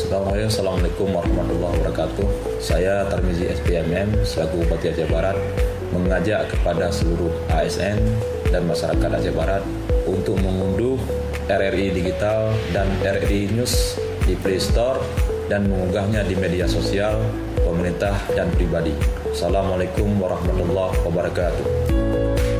Bismillahirrahmanirrahim. Assalamualaikum warahmatullahi wabarakatuh. Saya Tarmizi SPMM selaku Bupati Aceh Barat mengajak kepada seluruh ASN dan masyarakat Aceh Barat untuk mengunduh RRI Digital dan RRI News di Play Store dan mengunggahnya di media sosial pemerintah dan pribadi. Assalamualaikum warahmatullahi wabarakatuh.